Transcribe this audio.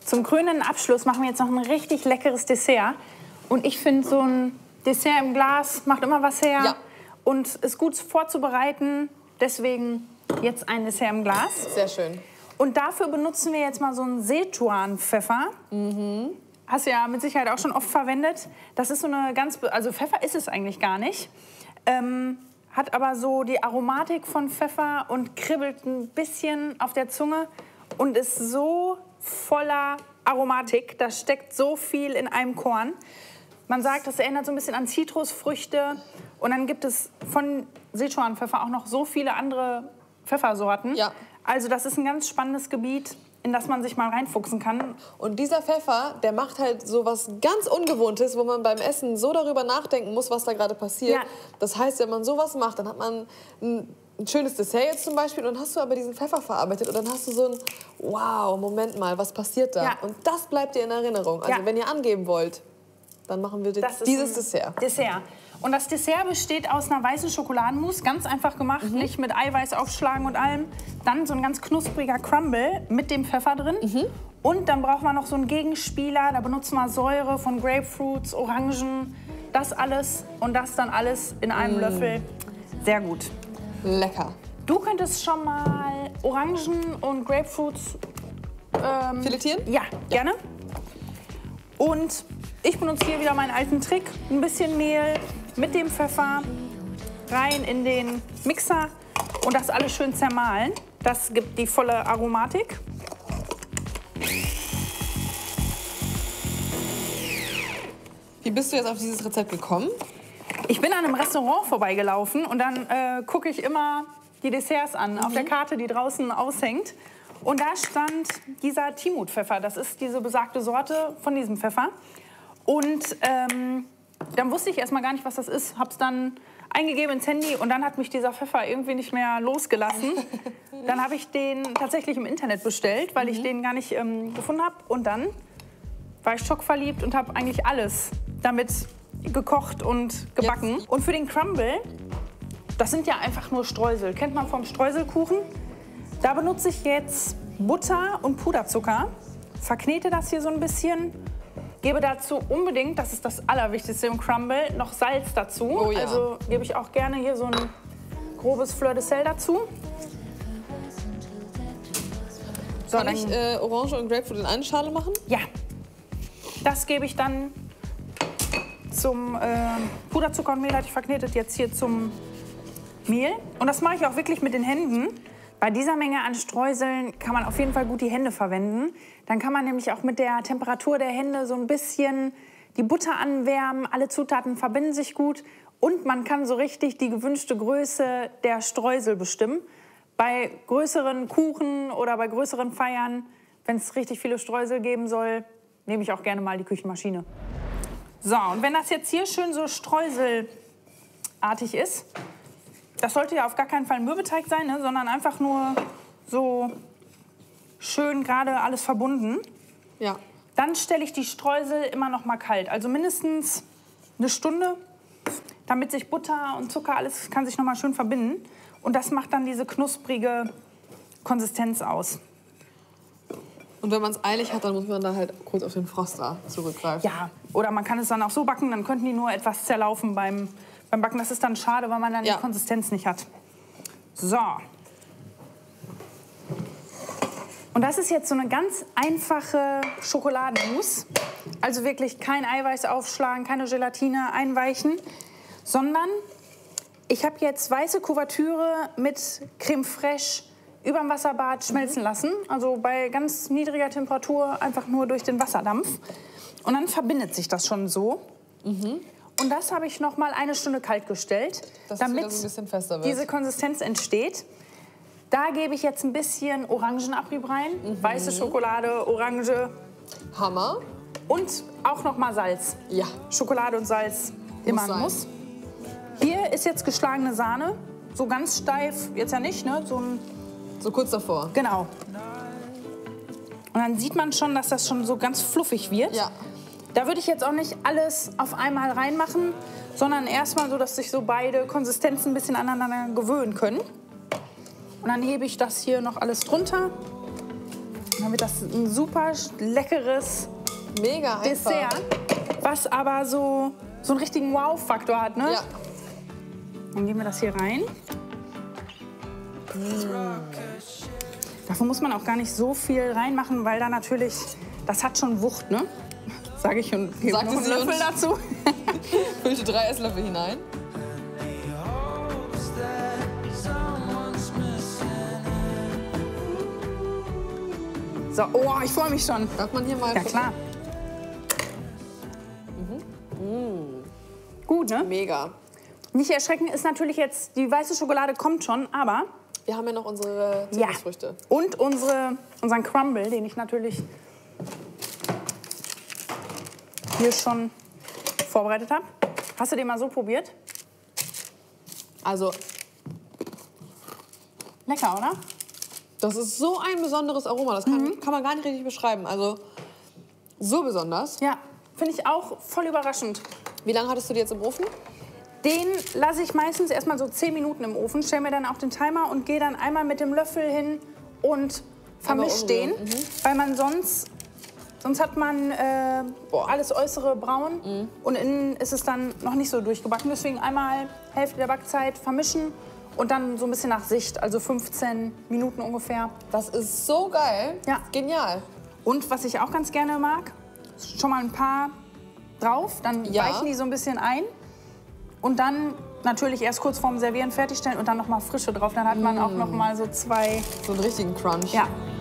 Zum krönenden Abschluss machen wir jetzt noch ein richtig leckeres Dessert. Und ich finde, so ein Dessert im Glas macht immer was her. Ja. Und ist gut vorzubereiten. Deswegen jetzt ein Dessert im Glas. Sehr schön. Und dafür benutzen wir jetzt mal so einen Sichuan-Pfeffer. Hast du ja mit Sicherheit auch schon oft verwendet. Das ist so eine also Pfeffer ist es eigentlich gar nicht. Hat aber so die Aromatik von Pfeffer und kribbelt ein bisschen auf der Zunge und ist so voller Aromatik. Da steckt so viel in einem Korn. Man sagt, das erinnert so ein bisschen an Zitrusfrüchte. Und dann gibt es von Sichuan-Pfeffer auch noch so viele andere Pfeffersorten. Ja. Also das ist ein ganz spannendes Gebiet, in das man sich mal reinfuchsen kann. Und dieser Pfeffer, der macht halt so was ganz Ungewohntes, wo man beim Essen so darüber nachdenken muss, was da gerade passiert. Ja. Das heißt, wenn man sowas macht, dann hat man ein schönes Dessert jetzt zum Beispiel und dann hast du aber diesen Pfeffer verarbeitet und dann hast du so ein wow, Moment mal, was passiert da? Ja. Und das bleibt dir in Erinnerung. Also Ja. wenn ihr angeben wollt, dann machen wir Das ist dieses ein Dessert. Dessert. Und das Dessert besteht aus einer weißen Schokoladenmousse, ganz einfach gemacht, nicht mit Eiweiß aufschlagen und allem. Dann so ein ganz knuspriger Crumble mit dem Pfeffer drin. Und dann brauchen wir noch so einen Gegenspieler, da benutzen wir Säure von Grapefruits, Orangen, das alles und das dann alles in einem Löffel. Sehr gut. Lecker. Du könntest schon mal Orangen und Grapefruits Filetieren? ja, gerne. Und ich benutze hier wieder meinen alten Trick. Ein bisschen Mehl mit dem Pfeffer rein in den Mixer und das alles schön zermahlen. Das gibt die volle Aromatik. Wie bist du jetzt auf dieses Rezept gekommen? Ich bin an einem Restaurant vorbeigelaufen und dann gucke ich immer die Desserts an auf der Karte, die draußen aushängt. Und da stand dieser Timut-Pfeffer. Das ist diese besagte Sorte von diesem Pfeffer. Und dann wusste ich erstmal gar nicht, was das ist. Hab's dann eingegeben ins Handy und dann hat mich dieser Pfeffer irgendwie nicht mehr losgelassen. Dann habe ich den tatsächlich im Internet bestellt, weil ich den gar nicht gefunden habe. Und dann war ich schockverliebt und habe eigentlich alles damit gekocht und gebacken. Und für den Crumble, das sind ja einfach nur Streusel. Kennt man vom Streuselkuchen? Da benutze ich jetzt Butter und Puderzucker, verknete das hier so ein bisschen, gebe dazu unbedingt, das ist das Allerwichtigste im Crumble, noch Salz dazu. Oh ja. Also gebe ich auch gerne hier so ein grobes Fleur de Sel dazu. So, Kann ich Orange und Grapefruit in eine Schale machen? Ja, das gebe ich dann zum Puderzucker und Mehl, hatte ich verknetet, jetzt hier zum Mehl. Und das mache ich auch wirklich mit den Händen. Bei dieser Menge an Streuseln kann man auf jeden Fall gut die Hände verwenden. Dann kann man nämlich auch mit der Temperatur der Hände so ein bisschen die Butter anwärmen. Alle Zutaten verbinden sich gut. Und man kann so richtig die gewünschte Größe der Streusel bestimmen. Bei größeren Kuchen oder bei größeren Feiern, wenn es richtig viele Streusel geben soll, nehme ich auch gerne mal die Küchenmaschine. So, und wenn das jetzt hier schön so streuselartig ist, das sollte ja auf gar keinen Fall Mürbeteig sein, ne, sondern einfach nur so schön gerade alles verbunden. Ja. Dann stelle ich die Streusel immer noch mal kalt, also mindestens eine Stunde, damit sich Butter und Zucker, alles kann sich noch mal schön verbinden. Und das macht dann diese knusprige Konsistenz aus. Und wenn man es eilig hat, dann muss man da halt kurz auf den Froster zurückgreifen. Ja, oder man kann es dann auch so backen, dann könnten die nur etwas zerlaufen beim Backen. Das ist dann schade, weil man dann die Konsistenz nicht hat. So. Und das ist jetzt so eine ganz einfache Schokoladenmousse. Also wirklich kein Eiweiß aufschlagen, keine Gelatine einweichen, sondern ich habe jetzt weiße Kuvertüre mit Creme fraiche überm Wasserbad schmelzen lassen. Also bei ganz niedriger Temperatur einfach nur durch den Wasserdampf. Und dann verbindet sich das schon so. Und das habe ich noch mal eine Stunde kalt gestellt, damit ein bisschen fester wird. diese Konsistenz entsteht. Da gebe ich jetzt ein bisschen Orangenabrieb rein, weiße Schokolade, Orange Hammer. und auch noch mal Salz. Ja. Schokolade und Salz immer ein sein. Muss. Hier ist jetzt geschlagene Sahne, so ganz steif, jetzt ja nicht, ne? So kurz davor. Genau. Und dann sieht man schon, dass das schon so ganz fluffig wird. Ja. Da würde ich jetzt auch nicht alles auf einmal reinmachen, sondern erstmal so, dass sich so beide Konsistenzen ein bisschen aneinander gewöhnen können. Und dann hebe ich das hier noch alles drunter. Dann wird das ein super leckeres Mega einfach. Dessert, was aber so einen richtigen Wow-Faktor hat, ne? Ja. Dann geben wir das hier rein. Davon muss man auch gar nicht so viel reinmachen, weil da natürlich, das hat schon Wucht, ne? Sage ich und gebe noch einen Löffel dazu. Füllte 3 Esslöffel hinein. So, oh, ich freue mich schon. Darf man hier mal Ja, klar. Gut, ne? Mega. Nicht erschrecken ist natürlich jetzt, die weiße Schokolade kommt schon, aber... Wir haben ja noch unsere Zitrusfrüchte. Und unseren Crumble, den ich natürlich hier schon vorbereitet habe. Hast du den mal so probiert? Also, Lecker, oder? das ist so ein besonderes Aroma. Das kann man gar nicht richtig beschreiben. Also, so besonders. Ja, finde ich auch voll überraschend. Wie lange hattest du die jetzt im Ofen? Den lasse ich meistens erstmal so 10 Minuten im Ofen, stelle mir dann auf den Timer und gehe dann einmal mit dem Löffel hin und vermische den. Weil man sonst hat man alles Äußere braun und innen ist es dann noch nicht so durchgebacken. Deswegen einmal Hälfte der Backzeit vermischen und dann so ein bisschen nach Sicht, also 15 Minuten ungefähr. Das ist so geil. Ja. Genial. Und was ich auch ganz gerne mag, schon mal ein paar drauf, dann weichen die so ein bisschen ein. Und dann natürlich erst kurz vorm Servieren fertigstellen und dann noch mal frische drauf. Dann hat man auch noch mal so 2... So einen richtigen Crunch. Ja.